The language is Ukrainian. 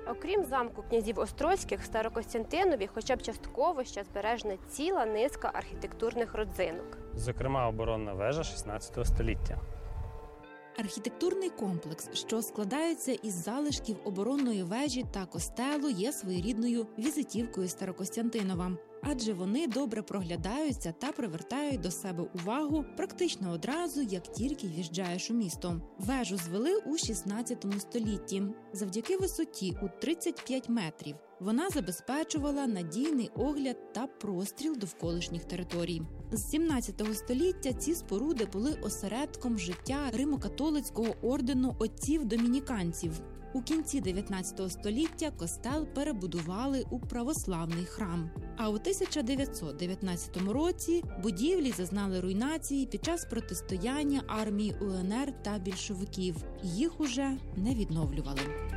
Окрім замку князів Острозьких, в Старокостянтинові хоча б частково ще збережена ціла низка архітектурних родзинок. Зокрема, оборонна вежа 16 століття. Архітектурний комплекс, що складається із залишків оборонної вежі та костелу, є своєрідною візитівкою Старокостянтинова. Адже вони добре проглядаються та привертають до себе увагу практично одразу, як тільки в'їжджаєш у місто. Вежу звели у 16 столітті. Завдяки висоті у 35 метрів вона забезпечувала надійний огляд та простріл довколишніх територій. З 17 століття ці споруди були осередком життя Римо-католицького ордену отців-домініканців. У кінці 19 століття костел перебудували у православний храм. А у 1919 році будівлі зазнали руйнації під час протистояння армії УНР та більшовиків. Їх уже не відновлювали.